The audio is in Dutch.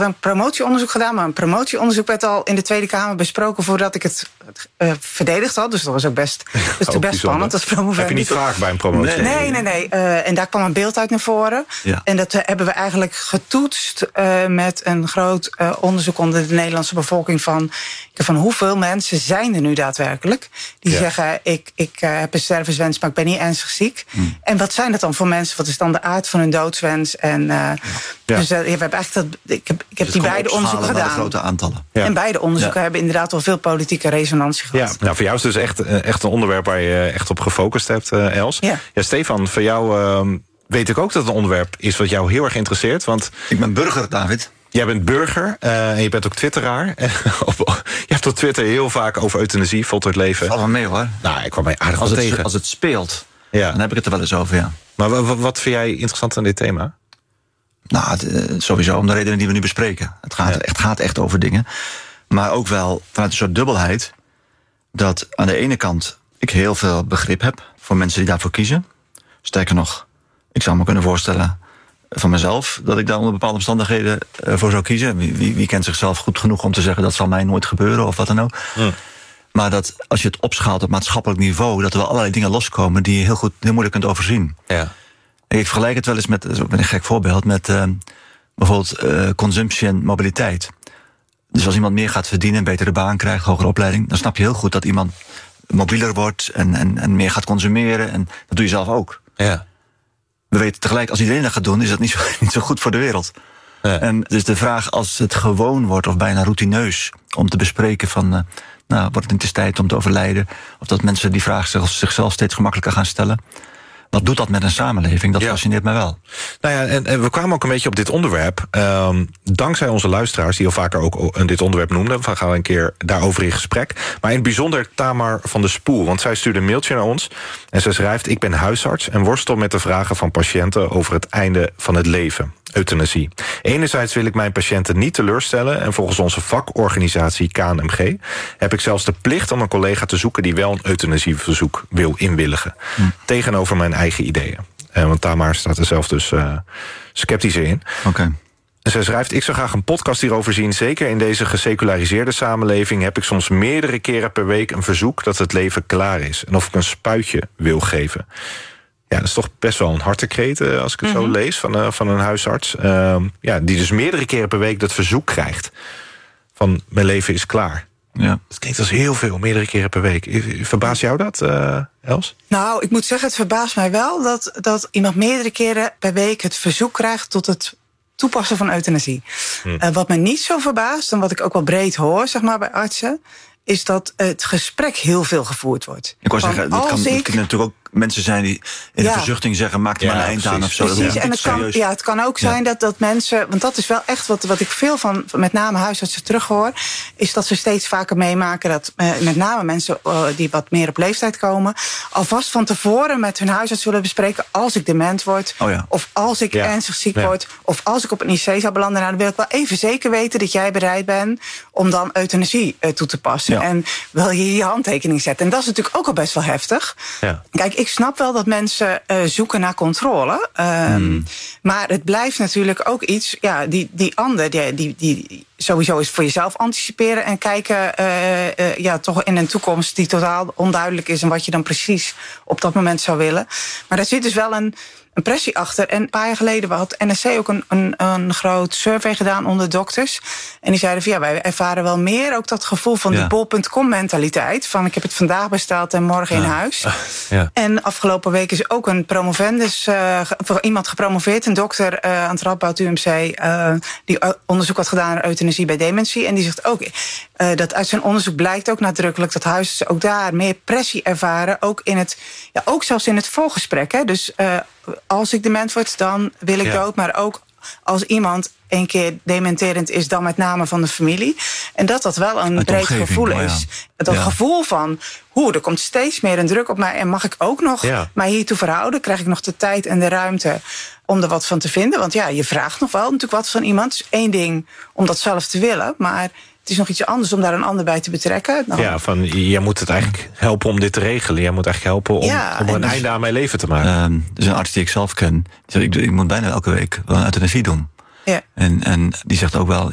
een promotieonderzoek gedaan. Maar een promotieonderzoek werd al in de Tweede Kamer besproken voordat ik het verdedigd had. Dus dat was ook best spannend als promovendus. Heb je niet vaak bij een promotie? Nee. En daar kwam een beeld uit naar voren. Ja. En dat hebben we eigenlijk getoetst met een groot onderzoek onder de Nederlandse bevolking van hoeveel mensen zijn er nu daadwerkelijk die zeggen ik heb een stervenswens, maar ik ben niet ernstig ziek. En wat zijn dat dan voor mensen? Wat is dan de aard van hun doodswens? En dus we hebben eigenlijk ik heb die beide onderzoeken gedaan. Grote aantallen. Ja. En beide onderzoeken hebben inderdaad wel veel politieke resonantie gehad. Ja, nou, voor jou is dus echt een onderwerp waar je echt op gefocust hebt, Els. Ja, Stefan, voor jou weet ik ook dat het een onderwerp is wat jou heel erg interesseert. Want ik ben burger, David. Jij bent burger en je bent ook twitteraar. Je hebt op Twitter heel vaak over euthanasie, voltooid leven. Valt wel mee, hoor. Nou, ik kwam mij aardig tegen. Als het speelt, dan heb ik het er wel eens over, ja. Maar wat vind jij interessant aan dit thema? Nou, sowieso om de redenen die we nu bespreken. Het gaat echt over dingen. Maar ook wel vanuit een soort dubbelheid. Dat aan de ene kant ik heel veel begrip heb voor mensen die daarvoor kiezen. Sterker nog, ik zou me kunnen voorstellen van mezelf dat ik daar onder bepaalde omstandigheden voor zou kiezen. Wie kent zichzelf goed genoeg om te zeggen dat zal mij nooit gebeuren of wat dan ook. Maar dat als je het opschaalt op maatschappelijk niveau, dat er wel allerlei dingen loskomen die je heel moeilijk kunt overzien. Ja. Ik vergelijk het wel eens met, dat is ook een gek voorbeeld, met bijvoorbeeld consumptie en mobiliteit. Dus als iemand meer gaat verdienen, een betere baan krijgt, hogere opleiding, dan snap je heel goed dat iemand mobieler wordt en meer gaat consumeren. En dat doe je zelf ook. Ja. We weten tegelijk, als iedereen dat gaat doen, is dat niet zo goed voor de wereld. Ja. En dus de vraag, als het gewoon wordt of bijna routineus om te bespreken van, wordt het niet eens tijd om te overlijden, of dat mensen die vraag zichzelf steeds gemakkelijker gaan stellen. Wat doet dat met een samenleving? Dat fascineert mij wel. Nou ja, en we kwamen ook een beetje op dit onderwerp. Dankzij onze luisteraars, die al vaker ook dit onderwerp noemden. We gaan een keer daarover in gesprek. Maar in het bijzonder Tamar van de Spoel. Want zij stuurde een mailtje naar ons. En zij schrijft: ik ben huisarts en worstel met de vragen van patiënten over het einde van het leven. Euthanasie. Enerzijds wil ik mijn patiënten niet teleurstellen. En volgens onze vakorganisatie KNMG heb ik zelfs de plicht om een collega te zoeken die wel een euthanasieverzoek wil inwilligen. Tegenover mijn eigen ideeën. Want Tamar staat er zelf dus sceptisch in. Okay. En zij schrijft: ik zou graag een podcast hierover zien. Zeker in deze geseculariseerde samenleving heb ik soms meerdere keren per week een verzoek dat het leven klaar is. En of ik een spuitje wil geven. Ja, dat is toch best wel een hartekreet als ik het zo lees van een huisarts. Die dus meerdere keren per week dat verzoek krijgt. Van mijn leven is klaar. Ja. Dat klinkt als heel veel, meerdere keren per week. Verbaast jou dat, Els? Nou, ik moet zeggen, het verbaast mij wel dat iemand meerdere keren per week het verzoek krijgt tot het toepassen van euthanasie. Wat me niet zo verbaast, en wat ik ook wel breed hoor, zeg maar, bij artsen, is dat het gesprek heel veel gevoerd wordt. Ik wou zeggen, het kan natuurlijk ook mensen zijn die in de verzuchting zeggen, maak er maar een eind aan of zo. Precies, en het kan ook zijn dat mensen, want dat is wel echt wat ik veel van met name huisartsen terughoor, is dat ze steeds vaker meemaken dat met name mensen die wat meer op leeftijd komen, alvast van tevoren met hun huisarts willen bespreken: als ik dement word, of als ik ernstig ziek word, of als ik op een IC zou belanden, dan wil ik wel even zeker weten dat jij bereid bent om dan euthanasie toe te passen. En wil je je handtekening zetten. En dat is natuurlijk ook al best wel heftig. Ja. Kijk, ik snap wel dat mensen zoeken naar controle. Maar het blijft natuurlijk ook iets, die ander, die sowieso is voor jezelf anticiperen en kijken toch in een toekomst die totaal onduidelijk is en wat je dan precies op dat moment zou willen. Maar daar zit dus wel een pressie achter. En een paar jaar geleden had NSC ook een groot survey gedaan onder dokters. En die zeiden van wij ervaren wel meer ook dat gevoel van die bol.com mentaliteit. Van ik heb het vandaag besteld en morgen in huis. En afgelopen week is ook een promovendus, voor iemand gepromoveerd, een dokter aan het Radboud UMC, die onderzoek had gedaan naar euthanasie bij dementie. En die zegt ook dat uit zijn onderzoek blijkt ook nadrukkelijk dat huisartsen ook daar meer pressie ervaren. Ook in het, ook zelfs in het voorgesprek. Hè. Dus als ik dement word, dan wil ik dood. Maar ook als iemand een keer dementerend is, dan met name van de familie. En dat wel een breed gevoel is. Dat gevoel van, er komt steeds meer een druk op mij. En mag ik ook nog mij hiertoe verhouden? Krijg ik nog de tijd en de ruimte om er wat van te vinden? Want je vraagt nog wel natuurlijk wat van iemand. Het is één ding om dat zelf te willen, maar het is nog iets anders om daar een ander bij te betrekken. Jij moet het eigenlijk helpen om dit te regelen. Jij moet eigenlijk helpen om een einde aan mijn leven te maken. Er is een arts die ik zelf ken. Die zegt, ik moet bijna elke week wel een euthanasie doen. Ja. En die zegt ook wel,